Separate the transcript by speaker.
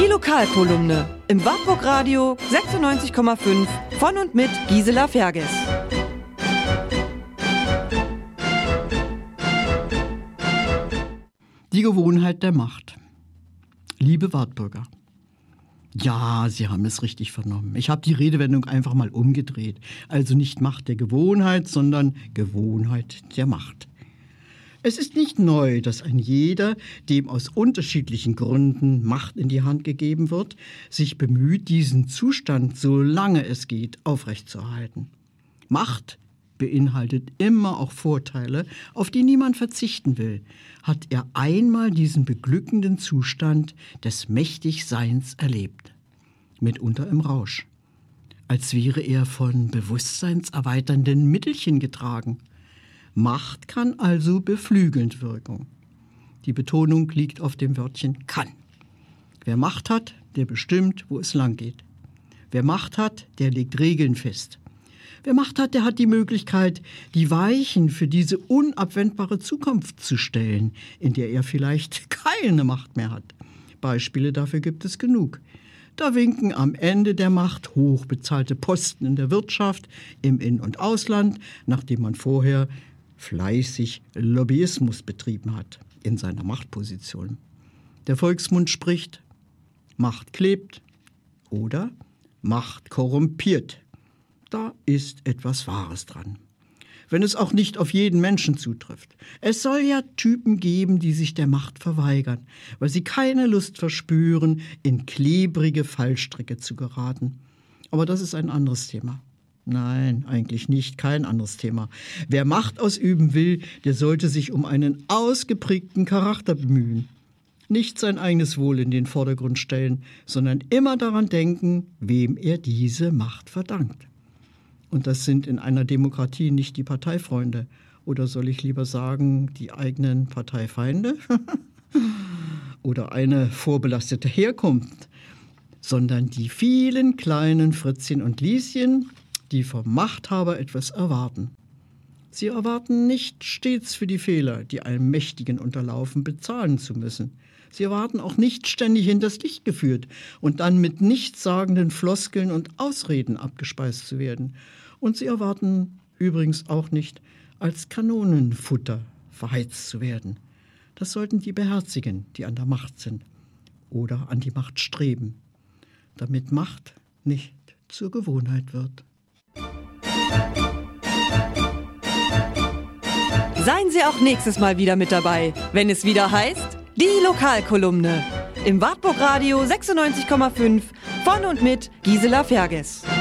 Speaker 1: Die Lokalkolumne im Wartburg Radio 96,5 von und mit Gisela Ferges.
Speaker 2: Die Gewohnheit der Macht. Liebe Wartburger. Ja, Sie haben es richtig vernommen. Ich habe die Redewendung einfach mal umgedreht. Also nicht Macht der Gewohnheit, sondern Gewohnheit der Macht. Es ist nicht neu, dass ein jeder, dem aus unterschiedlichen Gründen Macht in die Hand gegeben wird, sich bemüht, diesen Zustand, solange es geht, aufrechtzuerhalten. Macht beinhaltet immer auch Vorteile, auf die niemand verzichten will. Hat er einmal diesen beglückenden Zustand des Mächtigseins erlebt, mitunter im Rausch, als wäre er von bewusstseinserweiternden Mittelchen getragen. Macht kann also beflügelnd wirken. Die Betonung liegt auf dem Wörtchen kann. Wer Macht hat, der bestimmt, wo es lang geht. Wer Macht hat, der legt Regeln fest. Wer Macht hat, der hat die Möglichkeit, die Weichen für diese unabwendbare Zukunft zu stellen, in der er vielleicht keine Macht mehr hat. Beispiele dafür gibt es genug. Da winken am Ende der Macht hochbezahlte Posten in der Wirtschaft, im In- und Ausland, nachdem man vorher fleißig Lobbyismus betrieben hat in seiner Machtposition. Der Volksmund spricht, Macht klebt oder Macht korrumpiert. Da ist etwas Wahres dran. Wenn es auch nicht auf jeden Menschen zutrifft. Es soll ja Typen geben, die sich der Macht verweigern, weil sie keine Lust verspüren, in klebrige Fallstricke zu geraten. Aber das ist ein anderes Thema. Nein, eigentlich nicht, kein anderes Thema. Wer Macht ausüben will, der sollte sich um einen ausgeprägten Charakter bemühen. Nicht sein eigenes Wohl in den Vordergrund stellen, sondern immer daran denken, wem er diese Macht verdankt. Und das sind in einer Demokratie nicht die Parteifreunde. Oder soll ich lieber sagen, die eigenen Parteifeinde? Oder eine vorbelastete Herkunft. Sondern die vielen kleinen Fritzchen und Lieschen, die vom Machthaber etwas erwarten. Sie erwarten nicht stets für die Fehler, die einem Mächtigen unterlaufen, bezahlen zu müssen. Sie erwarten auch nicht ständig hinters Licht geführt und dann mit nichtssagenden Floskeln und Ausreden abgespeist zu werden. Und sie erwarten übrigens auch nicht, als Kanonenfutter verheizt zu werden. Das sollten die beherzigen, die an der Macht sind oder an die Macht streben, damit Macht nicht zur Gewohnheit wird.
Speaker 1: Seien Sie auch nächstes Mal wieder mit dabei, wenn es wieder heißt, die Lokalkolumne im Wartburg Radio 96,5 von und mit Gisela Ferges.